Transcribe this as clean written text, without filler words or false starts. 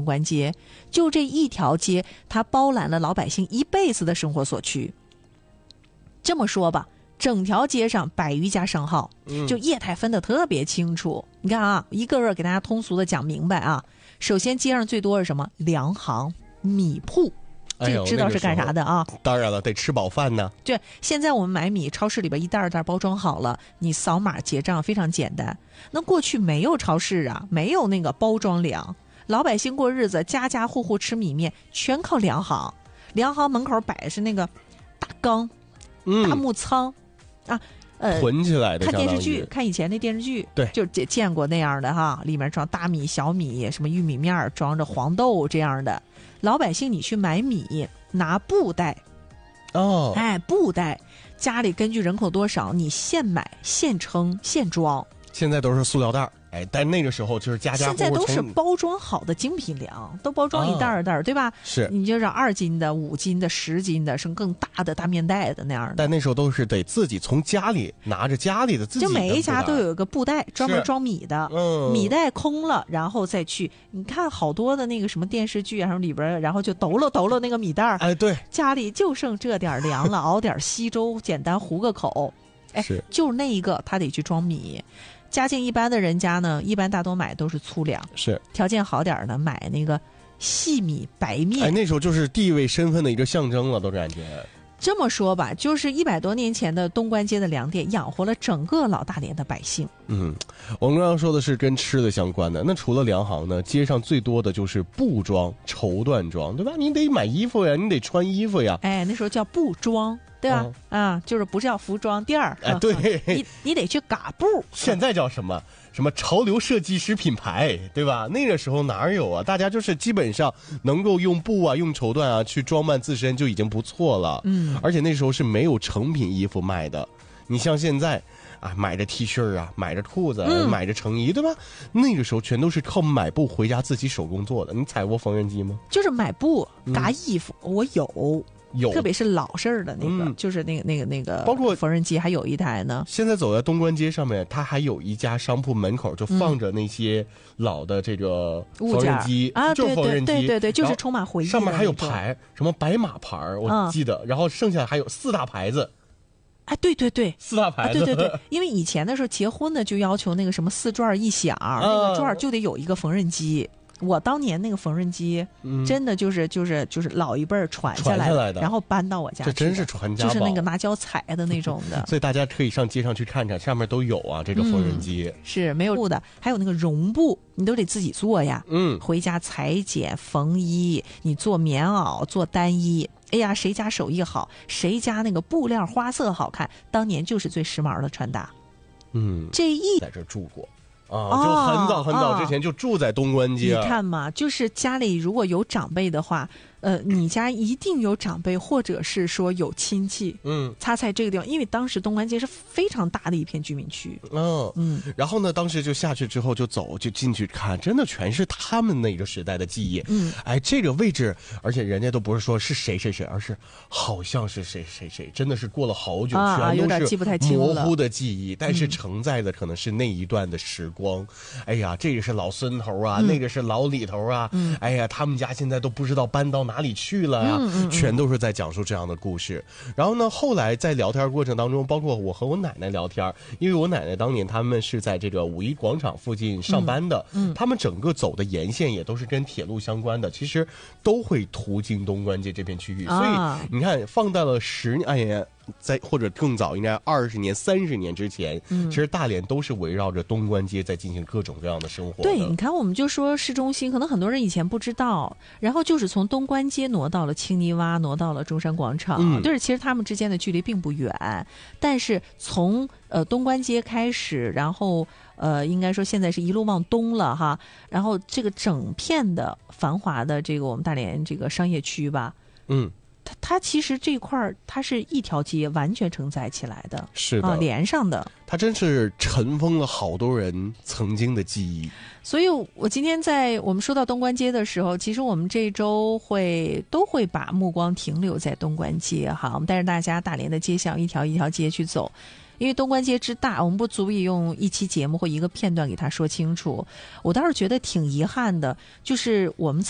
东关街，就这一条街，它包揽了老百姓一辈子的生活所需。这么说吧，整条街上100余家商号，就业态分得特别清楚。你看啊，一个个给大家通俗的讲明白啊。首先街上最多是什么？粮行、米铺。这知道是干啥的啊？ 当然了，得吃饱饭呢。 对，现在我们买米，超市里边一袋一袋包装好了，你扫码结账非常简单。那过去没有超市啊，没有那个包装粮，老百姓过日子，家家户户吃米面，全靠粮行。粮行门口摆的是那个大缸、大木仓啊。 囤起来的， 看电视剧，看以前那电视剧， 对， 就见过那样的哈，里面装大米、小米，什么玉米面装着黄豆这样的。老百姓你去买米，拿布袋，布袋，家里根据人口多少，你现买、现称、现装。 现在都是塑料袋。但那个时候就是家家户户， 现在都是包装好的精品粮，都包装一袋一袋，对吧？ 是， 你就是2斤的、5斤的、10斤的，是更大的大面袋的那样的。 但那时候都是得自己从家里拿着家里的自己的， 就每一家都有一个布袋专门装米的，米袋空了，然后再去。你看好多的那个什么电视剧啊，什么里边，然后就抖了那个米袋。 对， 家里就剩这点粮了，熬点稀粥，简单糊个口。就是那一个，他得去装米。家境一般的人家呢，一般大多买都是粗粮， 是条件好点的买那个细米白面。 那时候就是地位身份的一个象征了，都感觉。 这么说吧，就是100多年前的东关街的粮店养活了整个老大连的百姓。 我们刚刚说的是跟吃的相关的，那除了粮行呢，街上最多的就是布庄、绸缎庄，对吧？你得买衣服呀，你得穿衣服呀。 那时候叫布庄。对吧？就是不是叫服装店儿？ 对， 你得去嘎布。 现在叫什么潮流设计师品牌，对吧？那个时候哪有啊？大家就是基本上能够用布啊、用绸缎啊去装扮自身就已经不错了。而且那时候是没有成品衣服卖的。你像现在啊，买着 T 恤啊，买着裤子，买着成衣，对吧？那个时候全都是靠买布回家自己手工做的。你踩过缝纫机吗？ 就是买布嘎衣服，我有，特别是老式儿的那个，就是那个， 包括缝纫机还有一台呢。 现在走在东关街上面，它还有一家商铺门口就放着那些老的这个缝纫机啊， 就是缝纫机， 对，就是充满回忆。 上面还有牌，什么白马牌，我记得，然后剩下还有4大牌子。 对 4大牌子， 对，因为以前的时候结婚呢，就要求那个什么4转一响，那个转就得有一个缝纫机。我当年那个缝纫机，真的就是老一辈儿传下来的，然后搬到我家去， 这真是传家宝， 就是那个拿脚踩的那种的。 所以大家可以上街上去看看，上面都有啊，这个缝纫机是没有布的，还有那个绒布，你都得自己做呀。回家裁剪缝衣，你做棉袄，做单衣。哎呀，谁家手艺好，谁家那个布料花色好看，当年就是最时髦的穿搭。这在这住过。就很早之前就住在东关街。 你看嘛，就是家里如果有长辈的话，你家一定有长辈，或者是说有亲戚，擦在这个地方，因为当时东关街是非常大的一片居民区。 然后呢，当时就下去之后就进去看，真的全是他们那个时代的记忆。这个位置，而且人家都不是说是谁，而是好像是谁，真的是过了好久，全都是模糊的记忆，但是承载的可能是那一段的时光。哎呀，这个是老孙头啊，那个是老李头啊，哎呀，他们家现在都不知道搬到哪里去了呀，全都是在讲述这样的故事。然后呢，后来在聊天过程当中，包括我和我奶奶聊天，因为我奶奶当年他们是在这个五一广场附近上班的，他们整个走的沿线也都是跟铁路相关的，其实都会途经东关街这片区域，所以你看放到了10年，在或者更早，应该20年、30年之前，其实大连都是围绕着东关街在进行各种各样的生活的。 对，你看，我们就说市中心，可能很多人以前不知道，然后就是从东关街挪到了青泥洼，挪到了中山广场，就是其实他们之间的距离并不远，但是从东关街开始，然后应该说现在是一路往东了哈，然后这个整片的繁华的这个我们大连这个商业区吧，它其实这块儿它是一条街完全承载起来的， 是的， 连上的。 它真是尘封了好多人曾经的记忆。 所以我今天在我们说到东关街的时候，其实我们这周都会把目光停留在东关街哈，我们带着大家大连的街巷一条一条街去走。因为东关街之大，我们不足以用一期节目或一个片段给它说清楚。我倒是觉得挺遗憾的，就是我们